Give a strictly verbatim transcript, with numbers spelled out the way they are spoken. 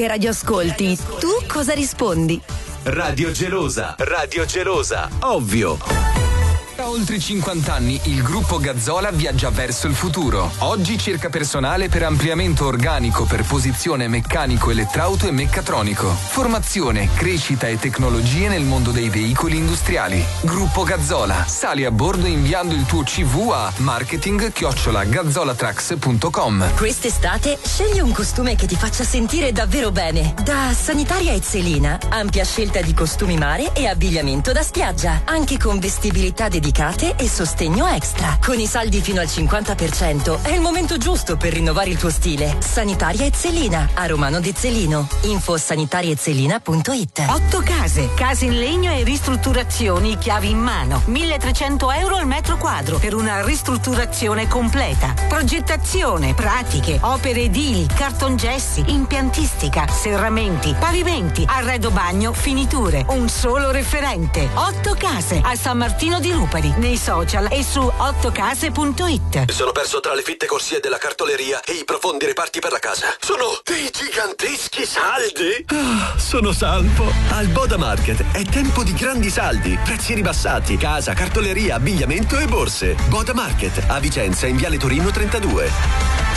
che radio ascolti, tu cosa rispondi? Radio Gelosa, Radio Gelosa, ovvio. Da oltre cinquanta anni il gruppo Gazzola viaggia verso il futuro. Oggi cerca personale per ampliamento organico per posizione meccanico, elettrauto e meccatronico. Formazione, crescita e tecnologie nel mondo dei veicoli industriali. Gruppo Gazzola. Sali a bordo inviando il tuo C V a marketing chiocciola gazzolatrax punto com. Quest'estate scegli un costume che ti faccia sentire davvero bene. Da Sanitaria Ezzelina, ampia scelta di costumi mare e abbigliamento da spiaggia, anche con vestibilità dedicate e sostegno extra. Con i saldi fino al cinquanta per cento è il momento giusto per rinnovare il tuo stile. Sanitaria Ezzelina, a Romano d'Ezzelino. Info sanitariaezzelina punto it. Otto case, case in legno e ristrutturazioni chiavi in mano. milletrecento euro al metro quadro per una ristrutturazione completa. Progettazione, pratiche, opere edili, cartongessi, impiantistica, serramenti, pavimenti, arredo bagno, finiture. Un solo referente. Otto case a San Martino di Lupari, nei social e su otto case punto it. Sono perso tra le fitte corsie della cartoleria e i profondi reparti per la casa. Sono dei giganteschi saldi. Ah, sono salvo. Al Boda Market è tempo di grandi saldi, prezzi ribassati, casa, cartoleria, abbigliamento e borse. Boda Market a Vicenza in Viale Torino trentadue.